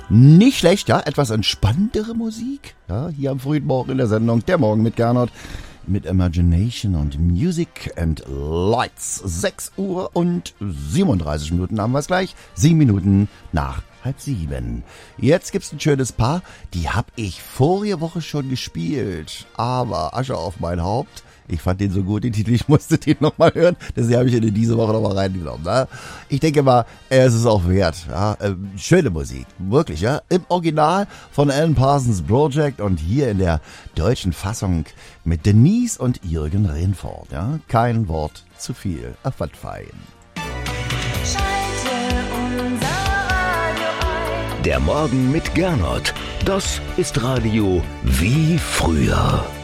Nicht schlecht, ja, etwas entspanntere Musik, ja, hier am frühen Morgen in der Sendung, der Morgen mit Gernot, mit Imagination und Music and Lights. 6 Uhr und 37 Minuten haben wir es gleich, 7 Minuten nach 6:30. Jetzt gibt's ein schönes Paar, die hab ich vorige Woche schon gespielt, aber Asche auf mein Haupt. Ich fand den so gut, den Titel, ich musste den nochmal hören. Deswegen habe ich ihn diese Woche nochmal reingenommen. Ne? Ich denke mal, es ist auch wert. Ja? Schöne Musik, wirklich. Ja, im Original von Alan Parsons Project und hier in der deutschen Fassung mit Denise und Jürgen Rehfort. Ja? Kein Wort zu viel. Was fein. Der Morgen mit Gernot. Das ist Radio wie früher.